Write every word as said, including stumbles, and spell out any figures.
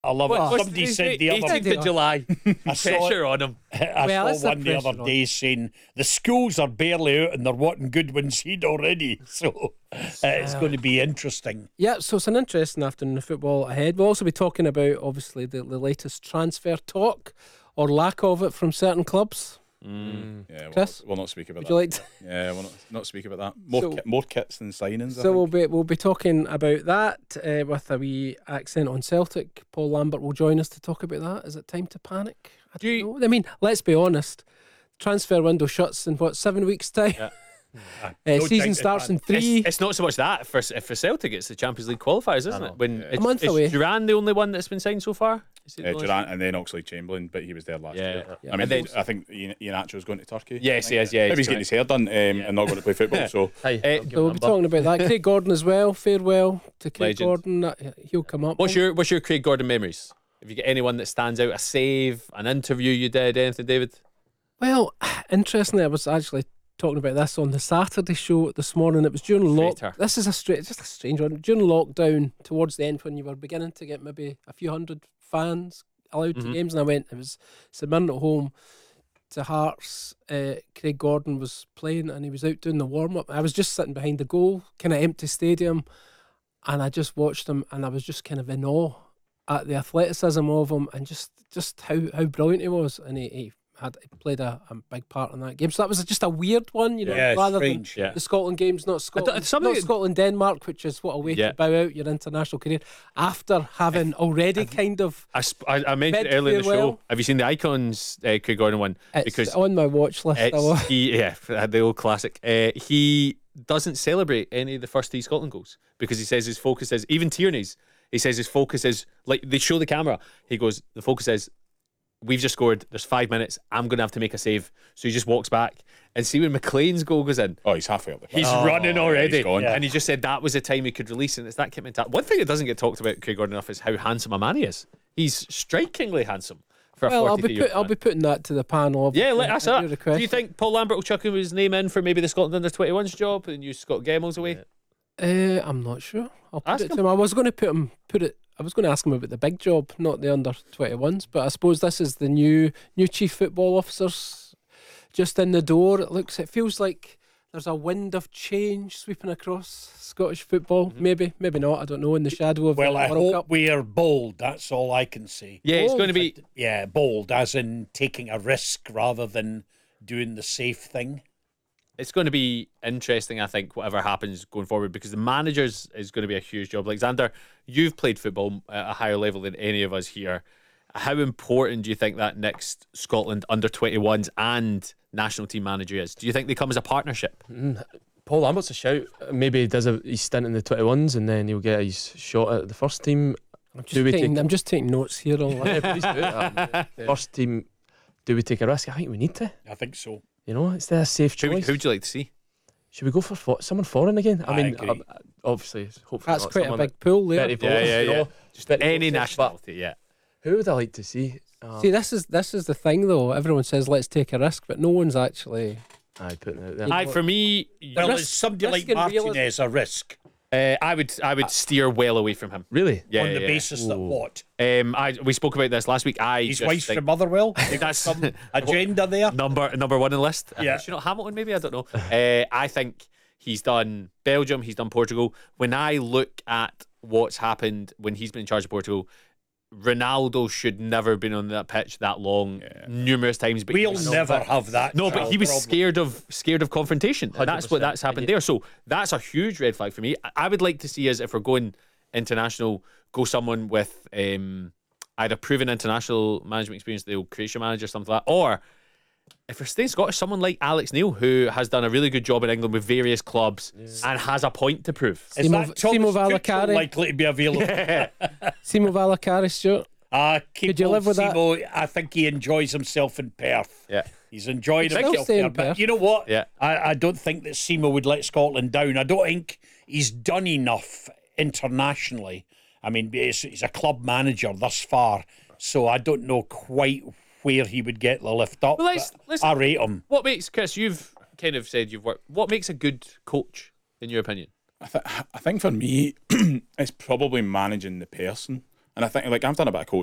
I love What- it. what's Somebody the- said the other eighteenth of July. I saw it. Pressure on him. I Well, that's saw the one the other pressure on. day saying the schools are barely out and they're wanting Goodwin seed already. So uh, it's going to be interesting. Yeah, so it's an interesting afternoon of football ahead. We'll also be talking about, obviously, the, the latest transfer talk or lack of it from certain clubs. Mm. Yeah, we'll, Chris? we'll not speak about Would that. you like to? Yeah, we'll not, not speak about that. More, So- ki- more kits than signings. I So we'll think. be we'll be talking about that uh, with a wee accent on Celtic. Paul Lambert will join us to talk about that. Is it time to panic? I Do don't you- know. I mean, let's be honest. Transfer window shuts in what, seven weeks time? Yeah. Uh, No season time to starts in panic. three. It's, it's not so much that for for Celtic. It's the Champions League qualifiers, isn't I it? know, When yeah. it's, A month is away. Duran the only one that's been signed so far? Is it the Uh, only- Durant and then Oxley Chamberlain, but he was there last Yeah, year. yeah. I mean, And then- I think Ian, Ian Acho's going to Turkey. Yes, I he think. is, yeah, Maybe he's he's getting his hair done um, and not going to play football. So Uh, Hey, I'll give So we'll him be a talking about that. Craig Gordon as well. Farewell to Craig Legend. Gordon. That, he'll come up. What's your What's your Craig Gordon memories? Have you got anyone that stands out? A save, an interview you did, anything, David? Well, interestingly, I was actually talking about this on the Saturday show this morning. It was during lock. Traitor. This is a straight, just a strange one. During lockdown, towards the end, when you were beginning to get maybe a few hundred fans allowed to Mhm. games, and I went. It was St Mirren at home to Hearts. Uh, Craig Gordon was playing, and he was out doing the warm up. I was just sitting behind the goal, kind of empty stadium, and I just watched him, and I was just kind of in awe at the athleticism of him, and just just how how brilliant he was, and he. he had he played a, a big part in that game, so that was just a weird one, you know. Yeah, rather strange. than Yeah. the Scotland games, not Scotland, something- not Scotland Denmark, which is what a way Yeah. to bow out your international career after having already kind of. I, sp- I, I mentioned Bed it earlier in the farewell. show. Have you seen the Icons uh, Craig Gordon one? It's Because on my watch list. I It's, will. he, yeah, the old classic. Uh, he doesn't celebrate any of the first three Scotland goals because he says his focus is, even Tierney's, he says his focus is, like, they show the camera. He goes, the focus is, we've just scored, there's five minutes, I'm going to have to make a save. So he just walks back. And see when McLean's goal goes in, oh, he's halfway up the he's pitch. running yeah, already. he's gone. And he just said that was the time he could release, and it's that kit mentality. One thing that doesn't get talked about Craig Gordon enough is how handsome a man he is. He's strikingly handsome for Well, a I'll be forty-three-year put, I'll be putting that to the panel. Yeah, obviously, let us at up. your Do request. you think Paul Lambert will chuck his name in for maybe the Scotland under twenty-ones job and you Scott Gemmell's away? Uh, I'm not sure. I'll put Ask it to him. him. I was going to put him put it. I was going to ask him about the big job, not the under twenty-ones. But I suppose this is the new new chief football officers just in the door. It looks. It feels like there's a wind of change sweeping across Scottish football. Mm-hmm. Maybe, maybe not. I don't know. In the shadow of Well, the I World hope Cup. we are bold. That's all I can say. Yeah, it's Bold. going to be. Yeah, bold, as in taking a risk rather than doing the safe thing. It's going to be interesting, I think, whatever happens going forward, because the managers is going to be a huge job. Alexander, you've played football at a higher level than any of us here. How important do you think that next Scotland under twenty-ones and national team manager is? Do you think they come as a partnership? Paul Lambert's a shout. Maybe he does a, his stint in the twenty-ones and then he'll get his shot at the first team. I'm Do just, we taking, take- I'm just taking notes here. All Yeah, please do that. First team, do we take a risk? I think we need to. I think so. You know, it's a safe Who, choice. who would you like to see? Should we go for fo- someone foreign again? I I mean, agree. uh, obviously, hopefully That's not quite a someone big pool there. that- Yeah, yeah, you yeah. know, just very Any close, but nationality, yeah. Who would I like to see? Uh, See, this is this is the thing though. Everyone says let's take a risk, but no one's actually. aye, putting it out there. You I, know, for me, Well, Risk- is somebody risk like and realism. Martinez a risk uh, I would I would steer well away from him. Really? Yeah, on yeah, the yeah. basis that Ooh. what? Um, I we spoke about this last week. I His just wife's think from Motherwell? that's Some agenda there? number number one on the list. Yeah. Uh, should not Hamilton maybe, I don't know. uh, I think he's done Belgium, he's done Portugal. When I look at what's happened when he's been in charge of Portugal, Ronaldo should never have been on that pitch that long, Yeah. numerous times. But he We'll was- never have that. No, but he was problem. scared of scared of confrontation, and that's what one hundred percent. that's happened there. So that's a huge red flag for me. I- I would like to see us, if we're going international, go someone with um, either proven international management experience, the old Croatia manager, something like that, or if we're staying Scottish, someone like Alex Neil, who has done a really good job in England with various clubs and has a point to prove. Is Simo- that Thomas Simo Tuchel Valakari. likely to be available? Simo Valakari, Stuart. Uh, keep Could you old live with that? Simo. I think he enjoys himself in Perth. Yeah. He's enjoyed Still himself stay in there. But Perth. you know what? Yeah. I, I don't think that Simo would let Scotland down. I don't think he's done enough internationally. I mean, he's, he's a club manager thus far, so I don't know quite where he would get the lift up. Well, let's- but let's- I rate him. What makes, Chris, you've kind of said you've worked, what makes a good coach, in your opinion? I, th- I think for me, it's probably managing the person And I think like I've done a bit of coaching